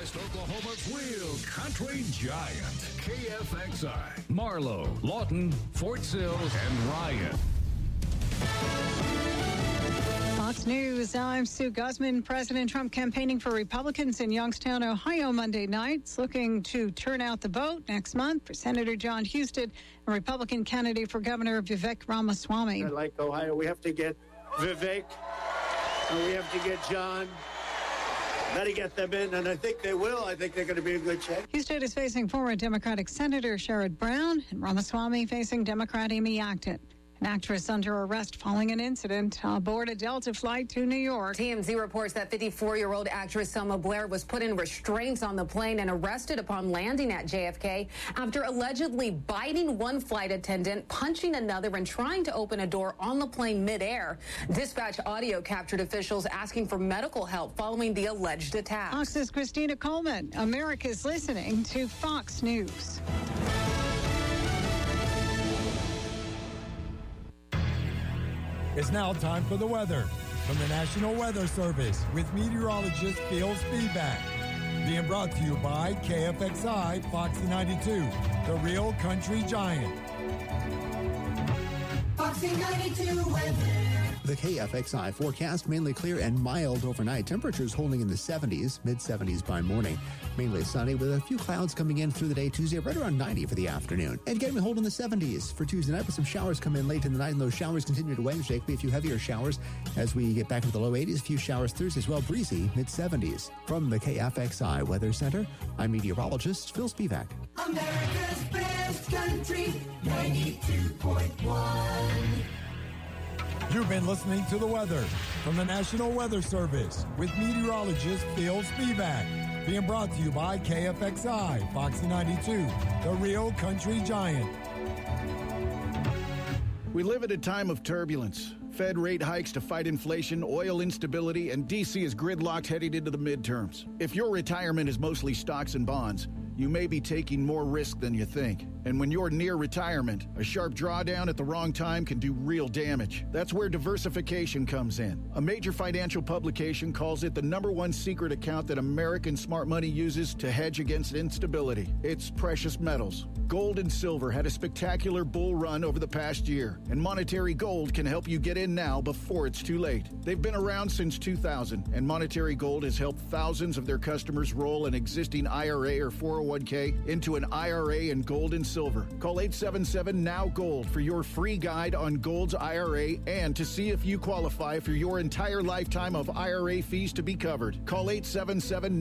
Northwest Oklahoma's real country giant. KFXI. Marlow, Lawton, Fort Sill, and Ryan. Fox News, I'm Sue Guzman. President Trump campaigning for Republicans in Youngstown, Ohio Monday night, looking to turn out the vote next month for Senator John Husted and Republican candidate for governor Vivek Ramaswamy. Like Ohio, we have to get Vivek and we have to get John. Got to get them in, and I think they will. I think they're going to be a good chance. Husted is facing former Democratic Senator Sherrod Brown, and Ramaswamy facing Democrat Amy Acton. An actress under arrest following an incident aboard a Delta flight to New York. TMZ reports that 54-year-old actress Selma Blair was put in restraints on the plane and arrested upon landing at JFK after allegedly biting one flight attendant, punching another, and trying to open a door on the plane midair. Dispatch audio captured officials asking for medical help following the alleged attack. Fox's Christina Coleman. America's listening to Fox News. It's now time for the weather from the National Weather Service with meteorologist Phil Spievak. Being brought to you by KFXI Foxy 92, the real country giant. Foxy 92 weather. The KFXI forecast, mainly clear and mild overnight. Temperatures holding in the 70s, mid-70s by morning. Mainly sunny with a few clouds coming in through the day. Tuesday, right around 90 for the afternoon. And again, we hold in the 70s for Tuesday night with some showers come in late in the night. And those showers continue to Wednesday. Could be a few heavier showers as we get back into the low 80s. A few showers Thursday as well. Breezy, mid-70s. From the KFXI Weather Center, I'm meteorologist Phil Spievak. America's best country, 92.1. You've been listening to the weather from the National Weather Service with meteorologist Phil Spievak. Being brought to you by KFXI Foxy 92, the real country giant. We live at a time of turbulence. Fed rate hikes to fight inflation, oil instability, and D.C. is gridlocked heading into the midterms. If your retirement is mostly stocks and bonds, you may be taking more risk than you think. And when you're near retirement, a sharp drawdown at the wrong time can do real damage. That's where diversification comes in. A major financial publication calls it the #1 secret account that American smart money uses to hedge against instability. It's precious metals. Gold and silver had a spectacular bull run over the past year, and Monetary Gold can help you get in now before it's too late. They've been around since 2000, and Monetary Gold has helped thousands of their customers roll an existing IRA or 401k into an IRA in gold and silver. Call 877-NOW-GOLD for your free guide on Gold's IRA and to see if you qualify for your entire lifetime of IRA fees to be covered. Call 877